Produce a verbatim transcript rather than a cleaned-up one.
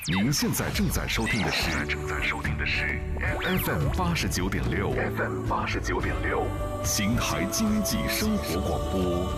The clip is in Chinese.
您现在正在收听的是正在收听的是 F M 八十九点六 F M 八十九点六，邢台经济生活广播。